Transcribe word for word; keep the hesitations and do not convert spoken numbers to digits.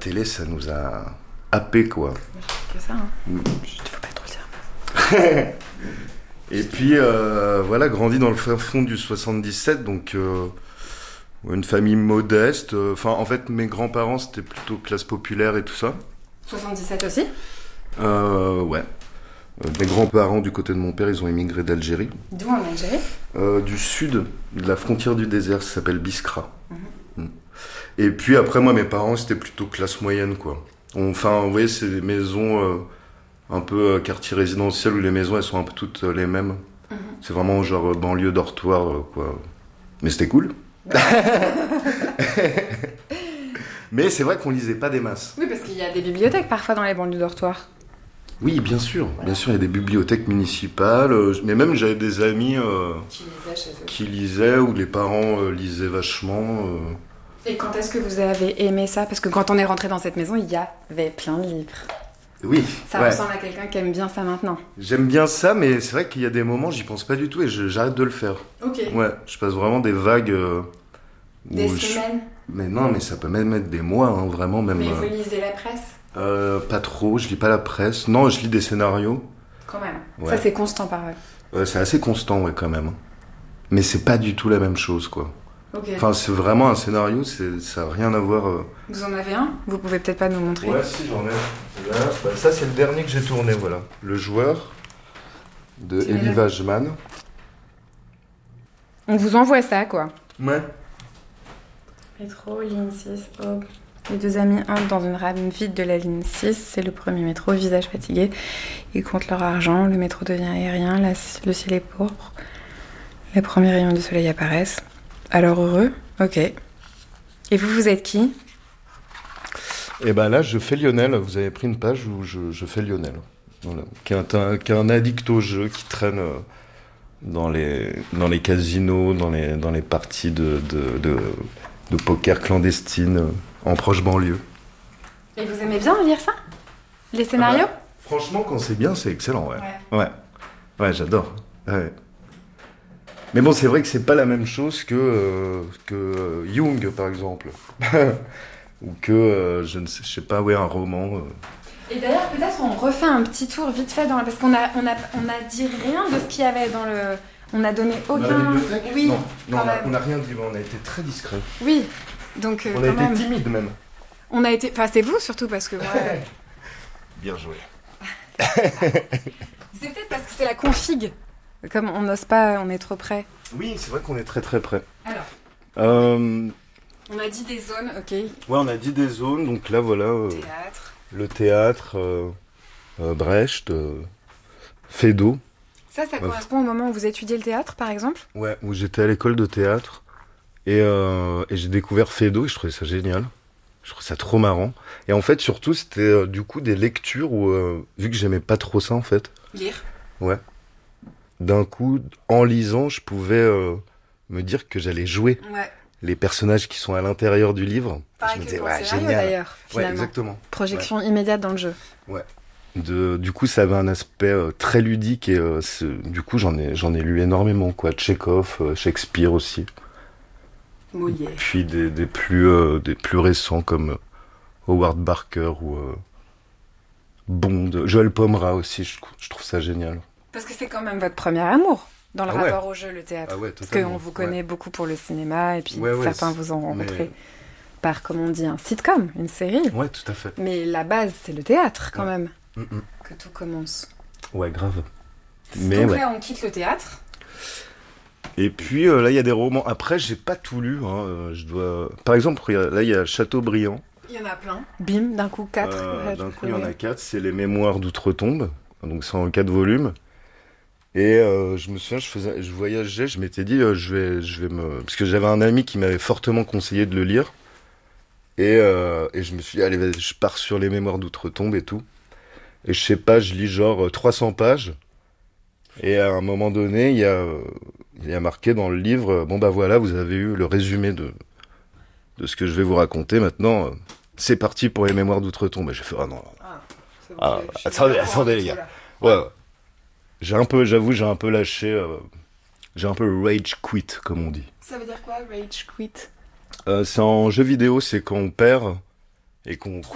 télé, ça nous a happé, quoi. Que ça, hein. Mm. Il faut pas trop le dire. Et puis, euh, voilà, grandi dans le fin fond du soixante-dix-sept, donc euh, une famille modeste. Enfin, euh, en fait, mes grands-parents, c'était plutôt classe populaire et tout ça. soixante-dix-sept aussi euh, Ouais. Euh, mes grands-parents, du côté de mon père, ils ont émigré d'Algérie. D'où en Algérie euh, Du sud, de la frontière du désert, ça s'appelle Biskra. Mm-hmm. Mm. Et puis après, moi, mes parents, c'était plutôt classe moyenne, quoi. Enfin, vous voyez, c'est des maisons euh, un peu euh, quartier résidentiel où les maisons, elles sont un peu toutes euh, les mêmes. Mm-hmm. C'est vraiment genre euh, banlieue dortoir, euh, quoi. Mais c'était cool. Mais c'est vrai qu'on lisait pas des masses. Oui, parce qu'il y a des bibliothèques parfois dans les banlieues dortoirs. Oui, bien sûr. Bien sûr, il y a des bibliothèques municipales. Euh, mais même, j'avais des amis euh, qui, lisaient chez eux. qui lisaient, ou les parents euh, lisaient vachement. Euh... Et quand est-ce que vous avez aimé ça ? Parce que quand on est rentré dans cette maison, il y avait plein de livres. Oui. Ça ouais. ressemble à quelqu'un qui aime bien ça maintenant. J'aime bien ça, mais c'est vrai qu'il y a des moments, j'y pense pas du tout et je, j'arrête de le faire. Ok. Ouais, je passe vraiment des vagues. Euh, des semaines je... Mais non, mais ça peut même être des mois, hein, vraiment. Même, mais euh... vous lisez la presse ? euh, Pas trop, je lis pas la presse. Non, je lis des scénarios. Quand même. Ouais. Ça, c'est constant, pareil. Euh, c'est assez constant, ouais, quand même. Mais c'est pas du tout la même chose, quoi. Okay. Enfin, c'est vraiment un scénario, c'est, ça n'a rien à voir... Euh... Vous en avez un ? Vous pouvez peut-être pas nous montrer ? Ouais, si, j'en ai. Là, bah, ça, c'est le dernier que j'ai tourné, voilà. Le joueur, de c'est Elie Wajman. On vous envoie ça, quoi. Ouais. Métro, ligne six, Aube. Les deux amis entrent dans une rame vide de la ligne six. C'est le premier métro, visage fatigué. Ils comptent leur argent. Le métro devient aérien. La, le ciel est pourpre. Les premiers rayons du soleil apparaissent. Alors heureux ? Ok. Et vous, vous êtes qui ? Et ben là, je fais Lionel. Vous avez pris une page où je, je fais Lionel. Voilà. Qui est un, qui est un addict au jeu, qui traîne dans les, dans les casinos, dans les, dans les parties de, de, de, de poker clandestines en proche banlieue. Et vous aimez bien lire ça ? Les scénarios ? Ah bah, franchement, quand c'est bien, c'est excellent, ouais. Ouais, ouais, ouais j'adore. Ouais. Mais bon, c'est vrai que c'est pas la même chose que, euh, que Jung, par exemple. Ou que, euh, je ne sais, je sais pas, ouais, un roman. Euh. Et d'ailleurs, peut-être on refait un petit tour vite fait, dans la... parce qu'on a, on a, on a dit rien de ce qu'il y avait dans le... On a donné aucun... Dans la bibliothèque ? Oui. Non, non on, a, même... on a rien dit, on a été très discret. Oui, donc euh, on a quand été même... timide même. On a été... Enfin, c'est vous surtout, parce que moi... Bien joué. C'est peut-être parce que c'est la config. Comme on n'ose pas, on est trop près. Oui, c'est vrai qu'on est très très près. Alors euh... On a dit des zones, ok. Ouais, on a dit des zones, donc là voilà... Euh, théâtre. Le théâtre, euh, euh, Brecht, euh, Feydeau. Ça, ça correspond au moment où vous étudiez le théâtre, par exemple ? Ouais, où j'étais à l'école de théâtre. Et, euh, et j'ai découvert Feydeau et je trouvais ça génial. Je trouvais ça trop marrant. Et en fait, surtout, c'était euh, du coup des lectures où, euh, vu que j'aimais pas trop ça, en fait. Lire ? Ouais. D'un coup, en lisant, je pouvais euh, me dire que j'allais jouer ouais. les personnages qui sont à l'intérieur du livre. Pareil je me que disais, dans ouais, le scénario, génial. d'ailleurs, finalement. Ouais, exactement. Projection ouais. immédiate dans le jeu. Ouais. De, du coup, ça avait un aspect euh, très ludique et euh, du coup, j'en ai, j'en ai lu énormément, quoi. Tchekhov, euh, Shakespeare aussi. Molière. Puis des, des, plus, euh, des plus récents comme euh, Howard Barker ou euh, Bond. Joël Pomera aussi, je, je trouve ça génial. Parce que c'est quand même votre premier amour dans le ah rapport ouais. au jeu, le théâtre. Ah ouais, Parce qu'on vous connaît ouais. beaucoup pour le cinéma et puis ouais, ouais, certains c'est... vous ont rencontré mais... par, comme on dit, un sitcom, une série. Ouais, tout à fait. Mais la base, c'est le théâtre quand ouais. même, Mm-mm. que tout commence. Ouais, grave. Mais Donc ouais. là, on quitte le théâtre. Et puis euh, là, il y a des romans. Après, j'ai pas tout lu. Hein. Je dois. Par exemple, là, il y a Chateaubriand. Il y en a plein. Bim, d'un coup quatre. Euh, d'un coup, il y en a quatre. C'est les Mémoires d'outre-tombe. Donc, c'est en quatre volumes. Et euh, je me souviens, je faisais, je voyageais. Je m'étais dit, euh, je vais, je vais me, parce que j'avais un ami qui m'avait fortement conseillé de le lire. Et, euh, et je me suis dit, allez, je pars sur les Mémoires d'outre-tombe et tout. Et je sais pas, je lis genre trois cents pages. Et à un moment donné, il y a, il y a marqué dans le livre, bon bah voilà, vous avez eu le résumé de, de ce que je vais vous raconter. Maintenant, c'est parti pour les Mémoires d'outre-tombe. Et j'ai fait, ah non, Ah, c'est bon, ah, je suis attendez, d'accord attendez avec les tout, gars. là. Ouais, j'ai un peu, j'avoue, j'ai un peu lâché, euh, j'ai un peu rage quit, comme on dit. Ça veut dire quoi, rage quit ? euh, C'est en jeu vidéo, c'est quand on perd et qu'on